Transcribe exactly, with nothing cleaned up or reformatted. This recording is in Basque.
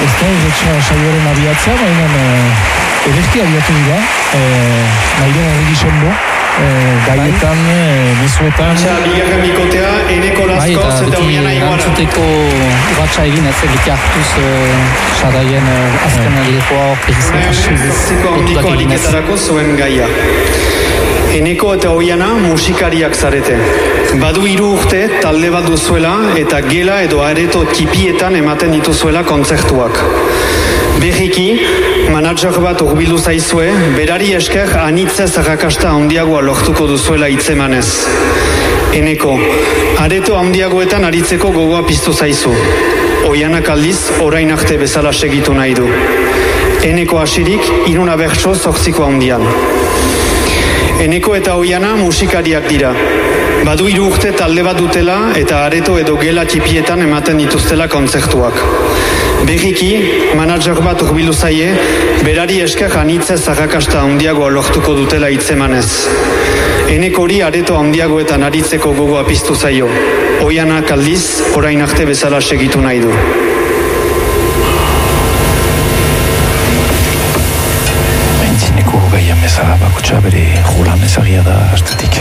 ez da irretxa saioaren abiatzea, baina ederki abiatu dira, nahiren herri gizonbo, gaietan, mezuetan. Bigarren bikotea, Eneko Lazkoz eta Oiana Iguara. Entzuteko urratxa egin, ez beti hartuz saraien azken aldekoa orkeizien Zeko handiko aliketarako zuen gaia. Eneko eta Oiana musikariak zarete. Badu hiru urte talde bat duzuela eta gela edo areto tipietan ematen dituzuela kontzertuak. Berriki, manager bat urbildu zaizue, berari esker anitzez arrakasta handiagoa lortuko duzuela hitzemanez. Eneko, areto handiagoetan aritzeko gogoa piztu zaizu. Oianak aldiz, orain arte bezala segitu nahi du. Eneko hasirik, iruna bertso zortziko handian. Eneko eta Oiana musikariak dira. Badu hiru urte talde bat dutela eta areto edo gela tipietan ematen dituztela kontzertuak. Berriki, manager bat urbildu zaie, berari esker anitzez arrakasta handiagoa lortuko dutela hitzemanez. Enekori areto handiagoetan aritzeko gogoa piztu zaio. Oianak aldiz, orain arte bezala segitu nahi du. Gaia meza bakutsa bere julan ezagia da astetik.